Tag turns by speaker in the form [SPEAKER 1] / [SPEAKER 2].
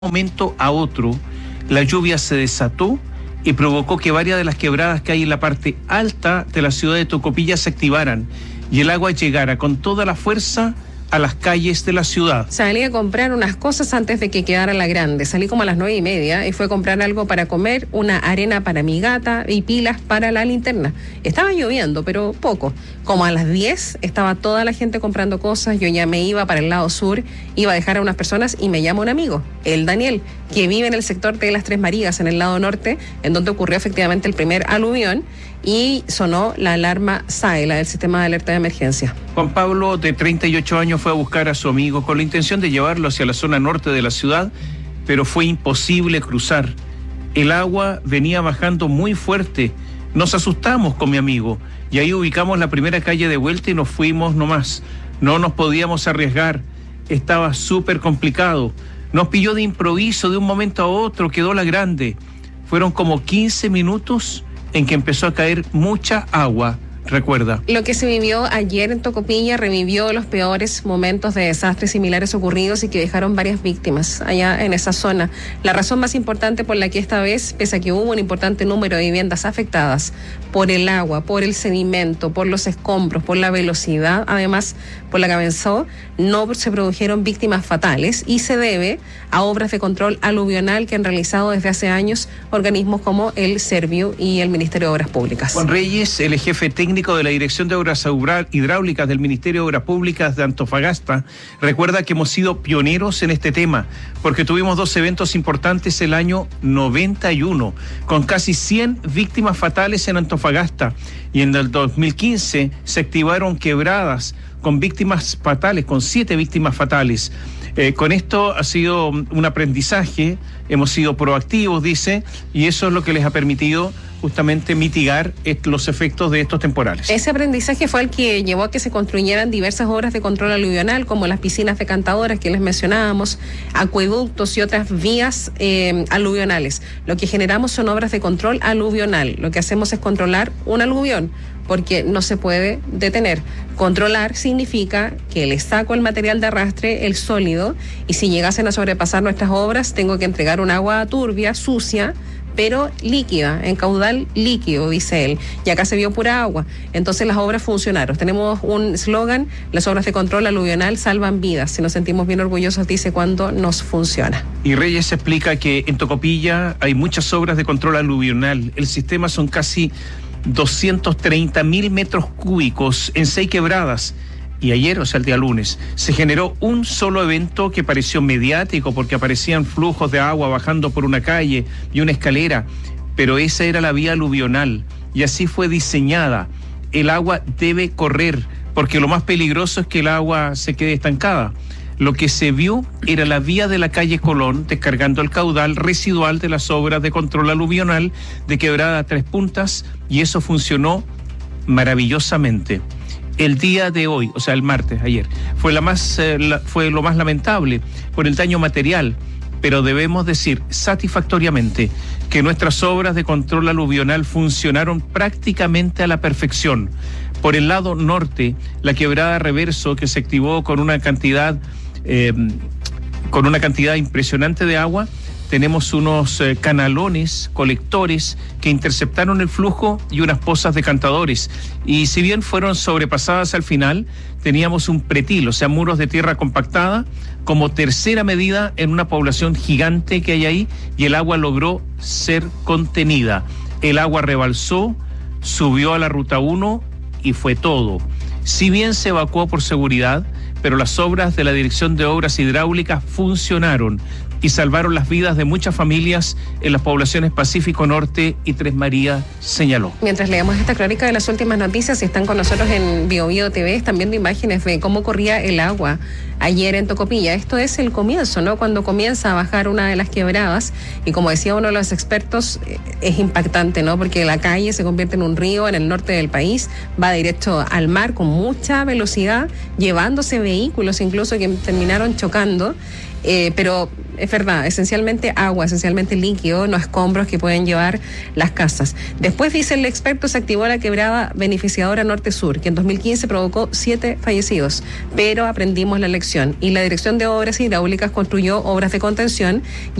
[SPEAKER 1] Momento a otro, la lluvia se desató y provocó que varias de las quebradas que hay en la parte alta de la ciudad de Tocopilla se activaran y el agua llegara con toda la fuerza a las calles de la ciudad.
[SPEAKER 2] Salí a comprar unas cosas antes de que quedara la grande. Salí como a las 9:30 y fue a comprar algo para comer, una arena para mi gata y pilas para la linterna. Estaba lloviendo, pero poco. Como a las 10 estaba toda la gente comprando cosas. Yo ya me iba para el lado sur, iba a dejar a unas personas y me llama un amigo, el Daniel, que vive en el sector de las Tres Marías, en el lado norte, en donde ocurrió efectivamente el primer aluvión y sonó la alarma SAE, la del sistema de alerta de emergencia.
[SPEAKER 1] Juan Pablo, de 38 años, fue a buscar a su amigo con la intención de llevarlo hacia la zona norte de la ciudad, pero fue imposible cruzar. El agua venía bajando muy fuerte. Nos asustamos con mi amigo y ahí ubicamos la primera calle de vuelta y nos fuimos nomás. No nos podíamos arriesgar. Estaba súper complicado. Nos pilló de improviso, de un momento a otro, quedó la grande. Fueron como 15 minutos en que empezó a caer mucha agua, recuerda.
[SPEAKER 2] Lo que se vivió ayer en Tocopilla revivió los peores momentos de desastres similares ocurridos y que dejaron varias víctimas allá en esa zona. La razón más importante por la que esta vez, pese a que hubo un importante número de viviendas afectadas por el agua, por el sedimento, por los escombros, por la velocidad, además por la que avanzó, no se produjeron víctimas fatales y se debe a obras de control aluvional que han realizado desde hace años organismos como el Serviu y el Ministerio de Obras Públicas.
[SPEAKER 1] Juan Reyes, el jefe técnico de la Dirección de Obras Hidráulicas del Ministerio de Obras Públicas de Antofagasta, recuerda que hemos sido pioneros en este tema, porque tuvimos dos eventos importantes el año 91, con casi 100 víctimas fatales en Antofagasta, y en el 2015 se activaron quebradas con víctimas fatales, con 7 víctimas fatales. Con esto ha sido un aprendizaje, hemos sido proactivos, dice, y eso es lo que les ha permitido justamente mitigar los efectos de estos temporales.
[SPEAKER 2] Ese aprendizaje fue el que llevó a que se construyeran diversas obras de control aluvional, como las piscinas decantadoras que les mencionábamos, acueductos y otras vías aluvionales. Lo que generamos son obras de control aluvional. Lo que hacemos es controlar un aluvión, porque no se puede detener. Controlar significa que le saco el material de arrastre, el sólido, y si llegasen a sobrepasar nuestras obras, tengo que entregar un agua turbia, sucia, pero líquida, en caudal líquido, dice él. Y acá se vio pura agua. Entonces las obras funcionaron. Tenemos un eslogan: las obras de control aluvional salvan vidas. Si nos sentimos bien orgullosos, dice, cuando nos funciona.
[SPEAKER 1] Y Reyes explica que en Tocopilla hay muchas obras de control aluvional. El sistema son casi 230.000 metros cúbicos en 6 quebradas. Y ayer, o sea, el día lunes, se generó un solo evento que pareció mediático porque aparecían flujos de agua bajando por una calle y una escalera, pero esa era la vía aluvional y así fue diseñada. El agua debe correr porque lo más peligroso es que el agua se quede estancada. Lo que se vio era la vía de la calle Colón descargando el caudal residual de las obras de control aluvional de Quebrada Tres Puntas, y eso funcionó maravillosamente. El día de hoy, o sea, el martes, ayer, fue lo más lamentable por el daño material, pero debemos decir satisfactoriamente que nuestras obras de control aluvional funcionaron prácticamente a la perfección. Por el lado norte, la quebrada Reverso, que se activó con una cantidad impresionante de agua, tenemos unos canalones, colectores que interceptaron el flujo y unas pozas decantadores. Y si bien fueron sobrepasadas al final, teníamos un pretil, o sea, muros de tierra compactada, como tercera medida en una población gigante que hay ahí, y el agua logró ser contenida. El agua rebalsó, subió a la ruta 1 y fue todo. Si bien se evacuó por seguridad, pero las obras de la Dirección de Obras Hidráulicas funcionaron y salvaron las vidas de muchas familias en las poblaciones Pacífico Norte y Tres Marías, señaló.
[SPEAKER 2] Mientras leemos esta crónica de las últimas noticias, y están con nosotros en BioBio TV, están viendo imágenes de cómo corría el agua ayer en Tocopilla. Esto es el comienzo, ¿no? Cuando comienza a bajar una de las quebradas, y como decía uno de los expertos, es impactante, ¿no? Porque la calle se convierte en un río en el norte del país, va directo al mar con mucha velocidad, llevándose vehículos incluso que terminaron chocando, pero es verdad, esencialmente agua, esencialmente líquido, no escombros que pueden llevar las casas. Después, dice el experto, se activó la quebrada beneficiadora norte-sur, que en 2015 provocó 7 fallecidos, pero aprendimos la lección y la Dirección de Obras Hidráulicas construyó obras de contención